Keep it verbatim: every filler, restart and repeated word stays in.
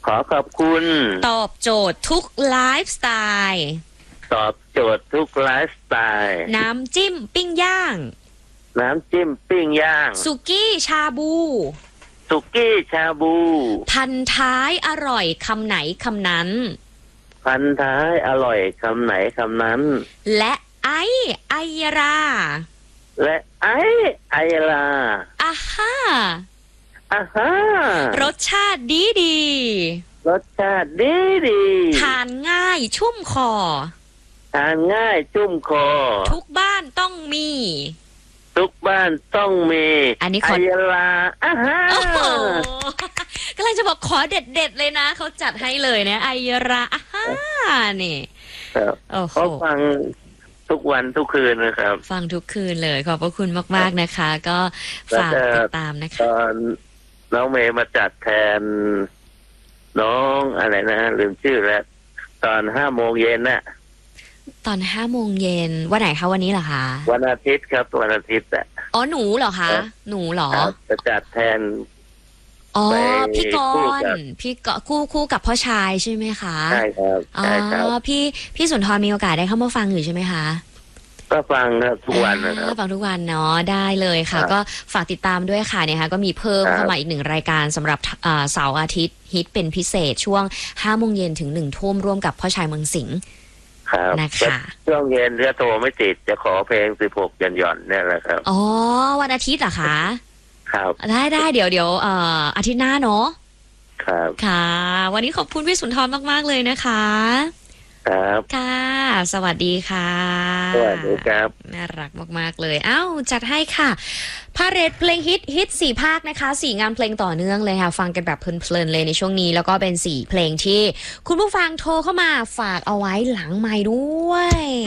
ขอขอบคุณตอบโจทย์ทุกไลฟ์สไตล์ตอบโจทย์ทุกไลฟ์สไตล์น้ำจิ้มปิ้งย่างน้ำจิ้มปิ้งย่างสุกี้ชาบูสุกี้ชาบูพันท้ายอร่อยคำไหนคำนั้นพันท้ายอร่อยคำไหนคำนั้นและไอไอราและไอไอราอ่าฮ่าอ่าฮ่ารสชาติดีดีรสชาติดีดีทานง่ายชุ่มคอทานง่ายชุ่มคอทุกบ้านต้องมีทุกบ้านต้องมีอันนี้ขอไอราอ่าฮ่ากำลังจะบอกขอเด็ดๆเลยนะเขาจัดให้เลยนะไอราอ่าฮ่านี่ครับเขาฟังทุกวันทุกคืนนะครับฟังทุกคืนเลยขอบพระคุณมากๆนะคะก็ฝากติดตามนะคะตอนน้องเมย์มาจัดแทนน้องอะไรนะลืมชื่อแล้วตอนห้าโมงเย็นน่ะตอนห้าโมงเย็นวันไหนคะวันนี้เหรอคะวันอาทิตย์ครับวันอาทิตย์อ่ะอ๋อหนูเหรอคะหนูเหรอจะจัดแทนอ๋อพี่กรณ์พี่กคู่คู่กับพ่อชายใช่ไหมคะใช่ครับอ๋อพี่พี่สุนทรมีโอกาสได้เข้ามาฟังอยู่ใช่ไหมคะก็ฟังครับทุกวันนะครับฟังทุกวันเนาะได้เลยค่ะก็ฝากติดตามด้วยค่ะเนี่ยค่ะก็มีเพิ่มเข้ามาอีกหนึ่งรายการสำหรับเสาร์อาทิตย์ฮิตเป็นพิเศษช่วงห้าโมงเย็นถึงหนึ่งทุ่มร่วมกับพ่อชายเมืองสิงห์นะคะช่วงเย็นเรือโทรไม่ติดจะขอเพลงสิบหกหย่อนหย่อนเนี่ยแหละครับอ๋อวันอาทิตย์เหรอคะครับได้ได้เดี๋ยวเดี๋ยวเอ่ออาทิตย์หน้าเนาะครับค่ะวันนี้ขอบคุณพี่สุนทรมากๆเลยนะคะครับค่ะสวัสดีค่ะสวัสดีครับน่ารักมากๆเลยอ้าวจัดให้ค่ะพาเรดเพลงฮิตฮิตสี่ภาคนะคะสี่งานเพลงต่อเนื่องเลยค่ะฟังกันแบบเพลินๆเลยในช่วงนี้แล้วก็เป็นสี่เพลงที่คุณผู้ฟังโทรเข้ามาฝากเอาไว้หลังไมค์ด้วย